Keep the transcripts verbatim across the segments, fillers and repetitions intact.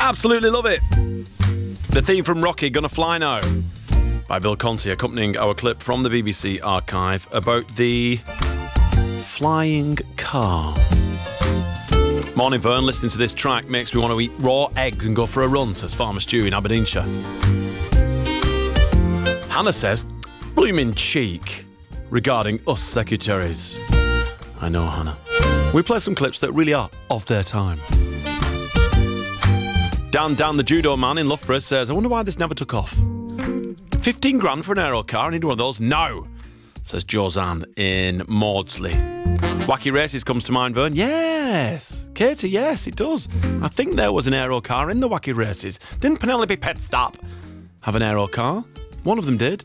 Absolutely love it. The theme from Rocky, Gonna Fly Now, by Bill Conti, accompanying our clip from the B B C archive about the flying car. Morning, Vern. Listening to this track makes me want to eat raw eggs and go for a run, says Farmer Stew in Aberdeenshire. Hannah says, blooming cheek, regarding us secretaries. I know, Hannah. We play some clips that really are of their time. Dan Dan, the judo man in Loughborough, says, I wonder why this never took off. fifteen grand for an aero car. I need one of those. No, says Josanne in Maudsley. Wacky Races comes to mind, Vern. Yes. Katie, yes, it does. I think there was an aero car in the Wacky Races. Didn't Penelope Petstap have an aero car? One of them did.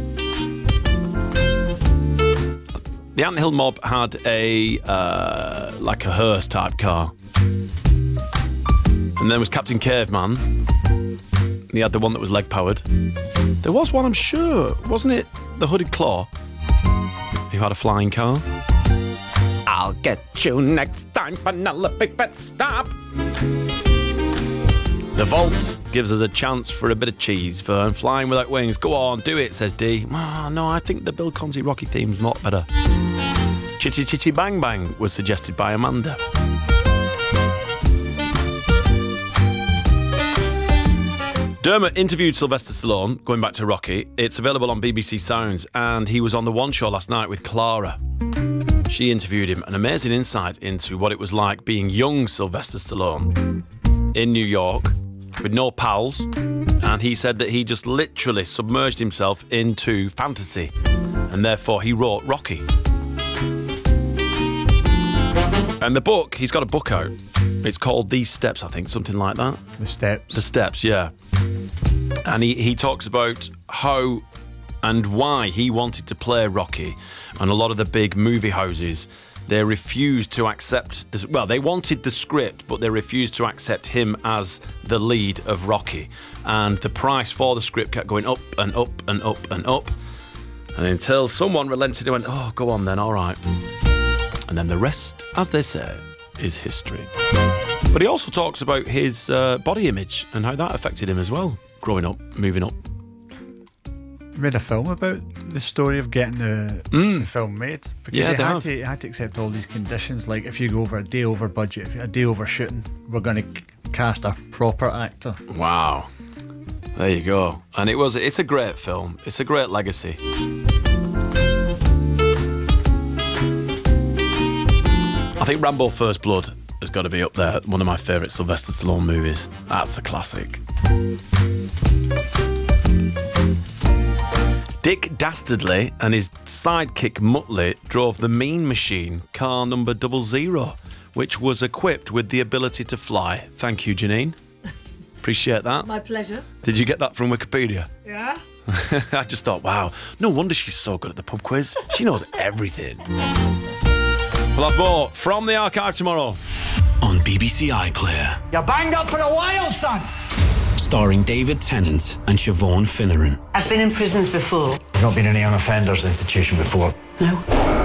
The Anthill Mob had a, uh, like a hearse type car. And there was Captain Caveman. He had the one that was leg powered. There was one, I'm sure, wasn't it? The Hooded Claw, who had a flying car. I'll get you next time, Penelope Petstap. The Vault gives us a chance for a bit of cheese, Vern. Flying Without Wings. Go on, do it, says Dee. Oh, no, I think the Bill Conti Rocky theme's a lot better. Chitty Chitty Bang Bang was suggested by Amanda. Dermot interviewed Sylvester Stallone, going back to Rocky. It's available on B B C Sounds, and he was on the One Show last night with Clara. She interviewed him, an amazing insight into what it was like being young Sylvester Stallone in New York with no pals, and he said that he just literally submerged himself into fantasy, and therefore he wrote Rocky. And the book, he's got a book out. It's called These Steps, I think, something like that. The Steps. The Steps, yeah. And he, he talks about how and why he wanted to play Rocky. And a lot of the big movie houses, they refused to accept this. Well, they wanted the script, but they refused to accept him as the lead of Rocky. And the price for the script kept going up and up and up and up. And until someone relented and went, oh, go on then, all right. And then the rest, as they say, is history. But he also talks about his uh, body image and how that affected him as well, growing up, moving up. You made a film about the story of getting the, mm. the film made. Because yeah, he they had, have. to, he had to accept all these conditions, like if you go over a day over budget, if a day over shooting, we're going to c- cast a proper actor. Wow. There you go. And it was, it's a great film. It's a great legacy. I think Rambo First Blood has got to be up there. One of my favourite Sylvester Stallone movies. That's a classic. Dick Dastardly and his sidekick Muttley drove the Mean Machine, car number double zero, which was equipped with the ability to fly. Thank you, Janine. Appreciate that. My pleasure. Did you get that from Wikipedia? Yeah. I just thought, wow, no wonder she's so good at the pub quiz. She knows everything. We'll have more from the archive tomorrow. On B B C iPlayer. You're banged up for a while, son. Starring David Tennant and Siobhan Finneran. I've been in prisons before. You've not been in any unoffenders institution before. No.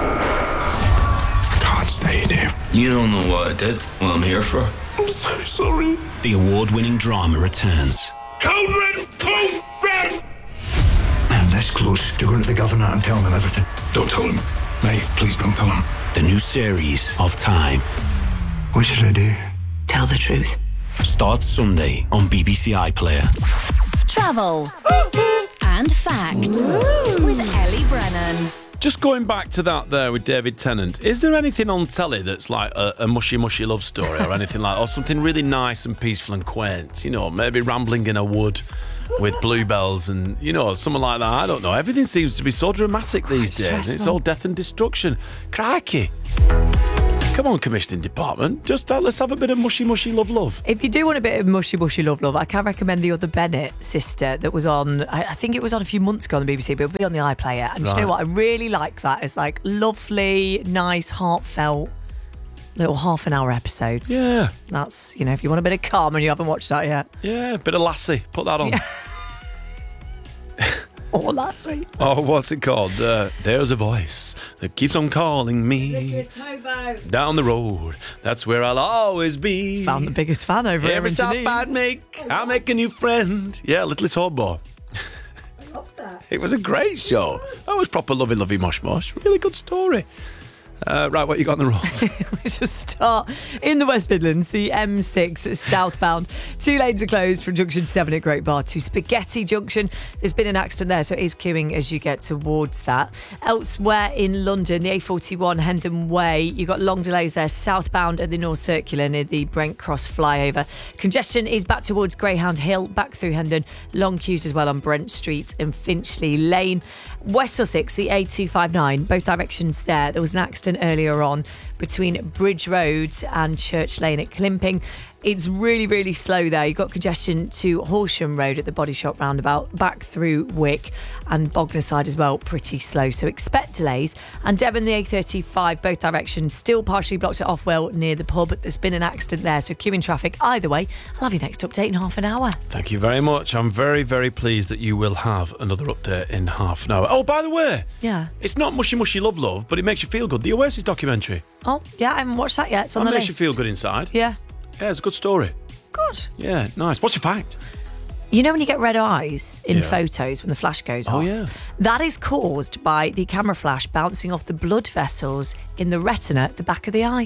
Can't stay here. You don't know what I did, what I'm here for. I'm so sorry. The award-winning drama returns. Code red! Code red! I'm this close to going to the governor and telling him everything. Don't tell him. Mate, please don't tell him. The new series of Time. What should I do? Tell the truth. Starts Sunday on B B C iPlayer. Travel and facts with Ellie Brennan. Just going back to that there with David Tennant, is there anything on telly that's like a, a mushy mushy love story or anything like, or something really nice and peaceful and quaint? You know, maybe rambling in a wood with bluebells and, you know, something like that. I don't know. Everything seems to be so dramatic these days. Stressful. It's all death and destruction. Crikey. Come on, commissioning department. Just uh, let's have a bit of mushy mushy love love. If you do want a bit of mushy mushy love love, I can recommend the other Bennett sister that was on, I, I think it was on a few months ago on the B B C, but it'll be on the iPlayer. And Right. you know what? I really like that. It's like lovely, nice, heartfelt little half an hour episodes. Yeah. That's, you know, if you want a bit of calm and you haven't watched that yet. Yeah, bit of Lassie. Put that on. Yeah. Oh, lassie. Oh, what's it called? Uh, there's a voice that keeps on calling me down the road. That's where I'll always be. Found the biggest fan over here Every in stop Janine. I'd make, I'll make a new friend. Yeah, Little Hobo. I love that. It was a great show. That was proper lovey, lovey, mosh, mosh. Really good story. Uh, right, what you got on the roads? We just start in the West Midlands, the M six southbound. Two lanes are closed from Junction seven at Great Bar to Spaghetti Junction. There's been an accident there, so it is queuing as you get towards that. Elsewhere in London, the A forty-one Hendon Way, you've got long delays there southbound at the North Circular near the Brent Cross flyover. Congestion is back towards Greyhound Hill, back through Hendon. Long queues as well on Brent Street and Finchley Lane. West Sussex, the A two fifty-nine, both directions there. There was an accident earlier on between Bridge Road and Church Lane at Climping. It's really, really slow there. You've got congestion to Horsham Road at the Body Shop roundabout, back through Wick and Bognor side as well, pretty slow. So expect delays. And Devon, the A thirty-five, both directions, still partially blocked at Offwell near the pub. There's been an accident there, so queuing traffic either way. I'll have your next update in half an hour. Thank you very much. I'm very, very pleased that you will have another update in half an hour. Oh, by the way, Yeah. it's not Mushy Mushy Love Love, but it makes you feel good. The Oasis documentary. Oh, yeah, I haven't watched that yet. It's on That the makes list. you feel good inside. Yeah. Yeah, it's a good story. Good. Yeah, nice. What's your fact? You know when you get red eyes in Yeah. photos when the flash goes Oh, off? yeah. That is caused by the camera flash bouncing off the blood vessels in the retina at the back of the eye.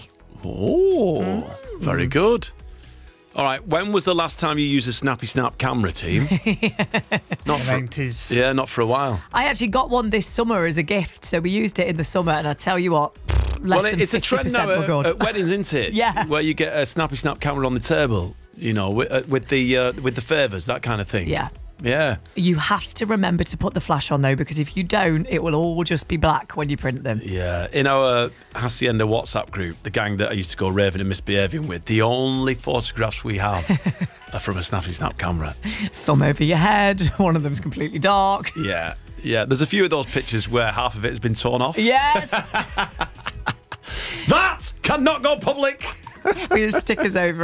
Oh, very good. All right, when was the last time you used a Snappy Snap camera, team? Not for, nineties. yeah, not for a while. I actually got one this summer as a gift, so we used it in the summer, and I tell you what, less Well, than it's a trend now fifty percent were at, good. at weddings, isn't it? Yeah. Where you get a Snappy Snap camera on the table, you know, with, uh, with the uh, with the favours, that kind of thing. Yeah. Yeah. You have to remember to put the flash on, though, because if you don't, it will all just be black when you print them. Yeah. In our Hacienda WhatsApp group, the gang that I used to go raving and misbehaving with, the only photographs we have are from a Snappy Snap camera. Thumb over your head, one of them's completely dark. Yeah. Yeah. There's a few of those pictures where half of it has been torn off. Yes! That cannot go public. With stickers over